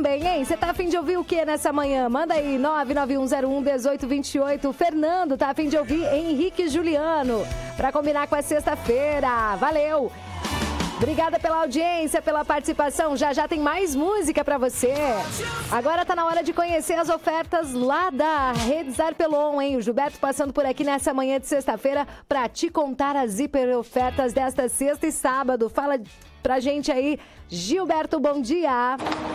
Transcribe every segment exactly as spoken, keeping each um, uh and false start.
também, hein? Você tá afim de ouvir o que nessa manhã? Manda aí, nove nove um zero um um oito dois oito. O Fernando tá afim de ouvir Henrique Juliano, pra combinar com a sexta-feira. Valeu! Obrigada pela audiência, pela participação. Já já tem mais música pra você. Agora tá na hora de conhecer as ofertas lá da Rede Zarpelon, hein? O Gilberto passando por aqui nessa manhã de sexta-feira pra te contar as hiper ofertas desta sexta e sábado. Fala pra gente aí, Gilberto, bom dia.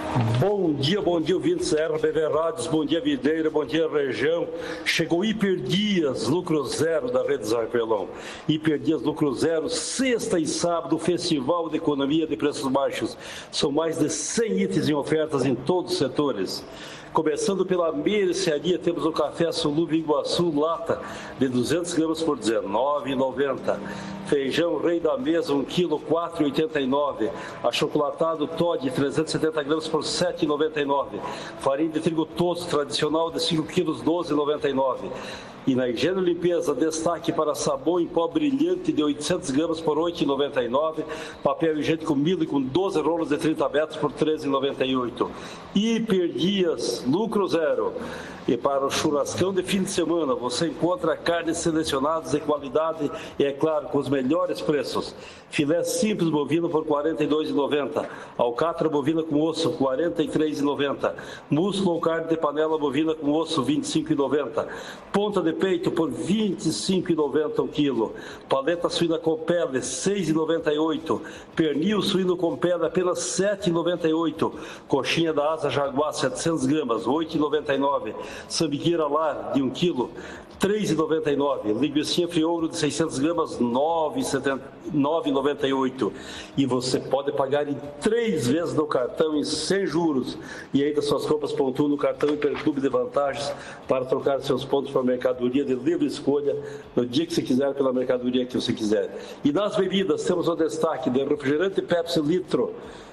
Bom dia, bom dia, ouvintes da R B V Rádios, bom dia, Videira, bom dia, região. Chegou Hiper Dias, lucro zero da Rede Zarpelon. Hiper Dias, lucro zero, sexta e sábado, festival de economia de preços baixos. São mais de cem itens em ofertas em todos os setores. Começando pela mercearia, temos o café Solúvel Iguaçu, lata, de duzentos gramas por dezenove reais e noventa centavos. Feijão Rei da Mesa, um quilo, quatro reais e oitenta e nove centavos. Achocolatado Toddy, trezentos e setenta gramas por sete reais e noventa e nove centavos. Farinha de trigo tosto tradicional de cinco quilos, doze reais e noventa e nove centavos. E na higiene e limpeza, destaque para sabão em pó brilhante de oitocentas gramas por oito reais e noventa e nove centavos. Papel higiênico Mille com doze rolos de trinta metros por treze reais e noventa e oito centavos. Hiper Dias, lucro zero. E para o churrascão de fim de semana, você encontra carnes selecionadas de qualidade e, é claro, com os melhores preços. Filé simples bovino por quarenta e dois reais e noventa centavos. Alcatra bovina com osso, quarenta e três reais e noventa centavos. Músculo ou carne de panela bovina com osso, vinte e cinco reais e noventa centavos. Ponta de peito por vinte e cinco reais e noventa centavos o quilo. Paleta suína com pele, seis reais e noventa e oito centavos. Pernil suíno com pele, apenas sete reais e noventa e oito centavos. Coxinha da asa jaguar, setecentas gramas, oito reais e noventa e nove centavos. Sambiqueira lá, de um quilo, três reais e noventa e nove centavos. Linguiça friouro de seiscentas gramas, nove reais e noventa e oito centavos. E você pode pagar em três vezes no cartão, em sem juros. E ainda suas compras pontuam no cartão Hiperclube de Vantagens para trocar seus pontos para mercadoria de livre escolha no dia que você quiser, pela mercadoria que você quiser. E nas bebidas, temos o destaque de refrigerante Pepsi litro,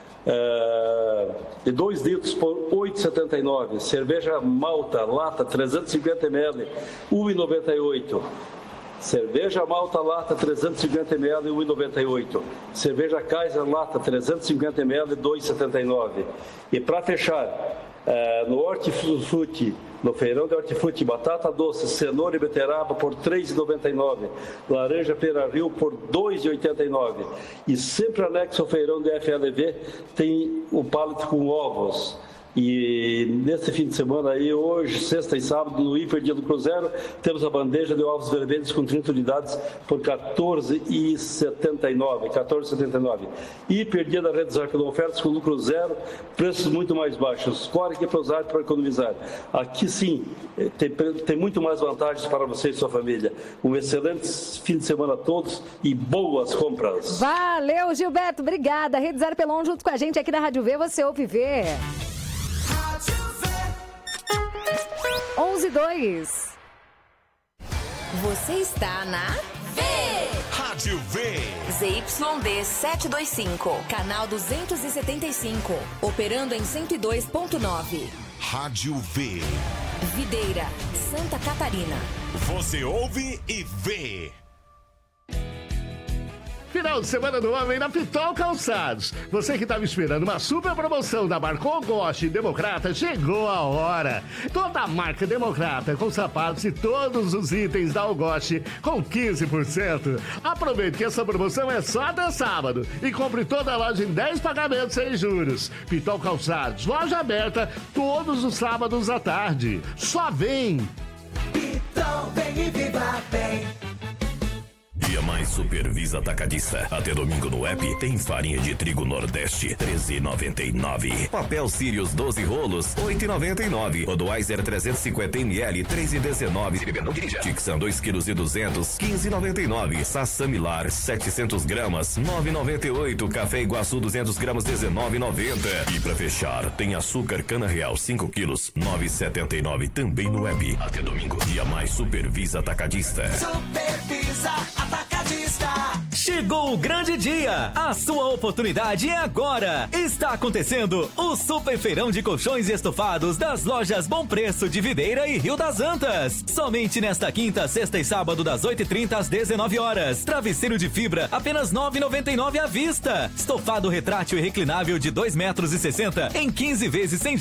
É, de dois litros por oito reais e setenta e nove centavos. Cerveja Malta, lata, trezentos e cinquenta mililitros, um real e noventa e oito centavos. Cerveja Malta, lata, trezentos e cinquenta mililitros, um real e noventa e oito centavos. Cerveja Kaiser, lata, trezentos e cinquenta mililitros, dois reais e setenta e nove centavos. E para fechar, é, no Hortifruti, no feirão de hortifruti, batata doce, cenoura e beterraba por três reais e noventa e nove centavos. Laranja Pera Rio por dois reais e oitenta e nove centavos. E sempre anexo ao feirão de F L V tem o pallet com ovos. E nesse fim de semana aí, hoje, sexta e sábado, no Hiper Dia do Cruzeiro, temos a bandeja de ovos vermelhos com trinta unidades por quatorze reais e setenta e nove centavos. quatorze reais e setenta e nove centavos. Hiper Dia da Rede Zarpelon, ofertas com lucro zero, preços muito mais baixos. Corre aqui para usar para economizar. Aqui sim, tem, tem muito mais vantagens para você e sua família. Um excelente fim de semana a todos e boas compras. Valeu, Gilberto, obrigada. Rede Zarpelon junto com a gente aqui na Rádio V, você ouve ver. onze e dois. Você está na V. Rádio V. Z Y D setecentos e vinte e cinco, canal duzentos e setenta e cinco, operando em cento e dois ponto nove. Rádio V. Videira, Santa Catarina. Você ouve e vê. Final de semana do homem na Pitol Calçados. Você que estava esperando uma super promoção da Marcon, Goste e Democrata, chegou a hora. Toda a marca Democrata com sapatos e todos os itens da Algoste com quinze por cento. Aproveite que essa promoção é só até sábado e compre toda a loja em dez pagamentos sem juros. Pitol Calçados, loja aberta todos os sábados à tarde. Só vem! Pitol, vem e viva bem! Dia mais Supervisa Atacadista. Até domingo no app tem farinha de trigo Nordeste, treze reais e noventa e nove centavos. Papel Sirius doze rolos, oito reais e noventa e nove centavos. Budweiser trezentos e cinquenta mililitros, três reais e dezenove centavos. Tixan dois quilos e duzentos, quinze reais e noventa e nove centavos. Sassamilar setecentos gramas, nove reais e noventa e oito centavos. Café Iguaçu duzentos gramas, dezenove reais e noventa centavos. E pra fechar, tem açúcar Cana Real cinco quilos, nove reais e setenta e nove centavos. Também no app. Até domingo, dia mais Supervisa Atacadista. Supervisa Atacadista. Chegou o grande dia! A sua oportunidade é agora! Está acontecendo o Super Feirão de Colchões e Estofados das lojas Bom Preço de Videira e Rio das Antas. Somente nesta quinta, sexta e sábado, das oito e trinta às dezenove horas. Travesseiro de fibra, apenas nove reais e noventa e nove centavos à vista. Estofado retrátil e reclinável de dois metros e sessenta em quinze vezes sem